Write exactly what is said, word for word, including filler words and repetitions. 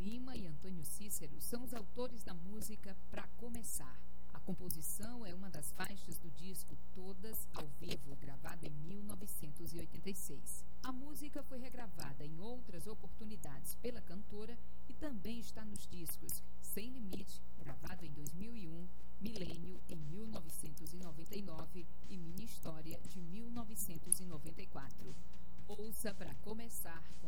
Lima e Antônio Cícero são os autores da música Pra Começar. A composição é uma das faixas do disco Todas ao Vivo, gravada em mil novecentos e oitenta e seis. A música foi regravada em outras oportunidades pela cantora e também está nos discos Sem Limite, gravado em dois mil e um, Milênio, em mil novecentos e noventa e nove e Minha História, de mil novecentos e noventa e quatro. Ouça Pra Começar com